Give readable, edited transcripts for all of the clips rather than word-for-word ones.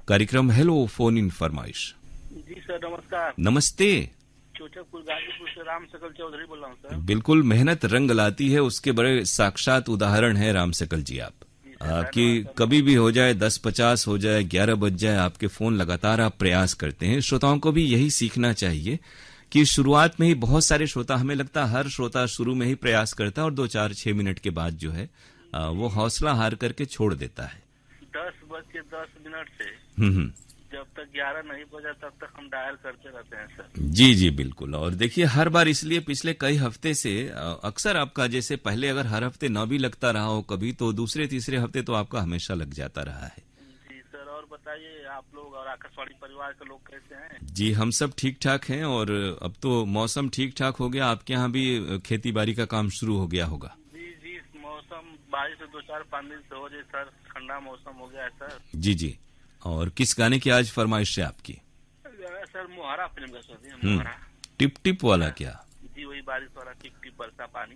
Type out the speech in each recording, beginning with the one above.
कार्यक्रम hello phone in फरमाइश। जी sir नमस्कार। नमस्ते। चोचकपुर गाजीपुर से राम सकल चौधरी बोल रहा हूँ सर। बिल्कुल, मेहनत रंग लाती है, उसके बड़े साक्षात उदाहरण है राम सकल जी आप। कि कभी भी हो जाए 10:50 हो जाए 11 बज जाए, आपके फोन लगातार आप प्रयास करते हैं। श्रोताओं को भी यही सीखना चाहिए कि शुरुआत में ही बहुत सारे श्रोता, हमें लगता है हर श्रोता शुरू में ही प्रयास करता है और 2-4-6 मिनट के बाद जो है वो हौसला हार करके छोड़ देता है। 10:10 से जब तक 11 नहीं बजा तब तक हम डायल करते रहते हैं सर। जी जी बिल्कुल। और देखिए हर बार, इसलिए पिछले कई हफ्ते से अक्सर आपका, जैसे पहले अगर हर हफ्ते न भी लगता रहा हो कभी, तो दूसरे तीसरे हफ्ते तो आपका हमेशा लग जाता रहा है। जी सर, और बताइए आप लोग और आकाशवाणी परिवार के लोग कैसे हैं? जी हम सब ठीक ठाक हैं, और अब तो मौसम ठीक ठाक हो गया, आपके यहाँ भी खेती बाड़ी का काम शुरू हो गया होगा। जी जी, मौसम बारिश से 2-4-5 दिन से हो जाए सर, ठंडा मौसम हो गया है सर। जी जी। और किस गाने की आज फरमाइश है आपकी? सर मोहरा फिल्म का सर, मोहरा। टिप टिप वाला क्या? जी वही बारिश वाला, टिप टिप बरसा पानी।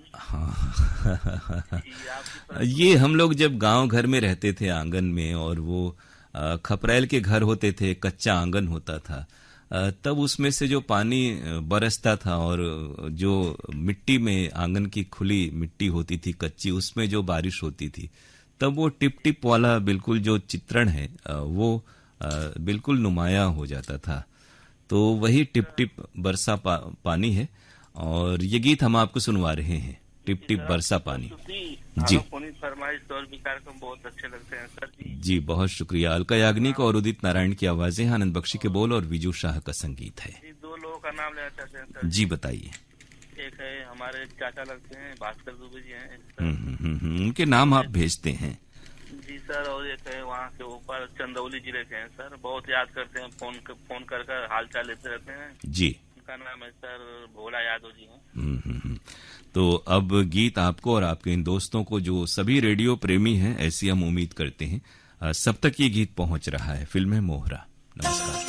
हाँ ये हम लोग जब गांव घर में रहते थे आंगन में, और वो खपरेल के घर होते थे, कच्चा आंगन होता था, तब उसमें से जो पानी बरसता था, और जो मिट्टी में आंगन की खुली मिट्टी होती थी कच्ची, उसमें जो बारिश होती थी, तब वो टिप टिप वाला बिल्कुल जो चित्रण है वो बिल्कुल नुमायां हो जाता था। तो वही टिप टिप बरसा पानी है, और ये गीत हम आपको सुनवा रहे हैं, टिप टिप बरसा पानी। जी फरमाइश और भी कार्यक्रम बहुत अच्छे लगते हैं सर जी। जी बहुत शुक्रिया। अलका याग्निक और उदित नारायण की आवाजें, आनंद बख्शी के बोल और विजू शाह का संगीत है। जी 2 लोगों का नाम लेना चाहते हैं सर। जी बताइए। एक है हमारे चाचा लगते हैं, भास्कर दुबे जी हैं। उनके नाम आप भेजते हैं? जी सर। और एक है वहाँ के ऊपर चंदौली जिले के हैं सर, बहुत याद करते हैं, फोन कर हाल चाल लेते रहते हैं जी। उनका नाम है सर भोला यादव जी हैं। तो अब गीत आपको और आपके इन दोस्तों को, जो सभी रेडियो प्रेमी हैं, ऐसी हम उम्मीद करते हैं, सब तक ये गीत पहुंच रहा है। फिल्म है मोहरा। नमस्कार।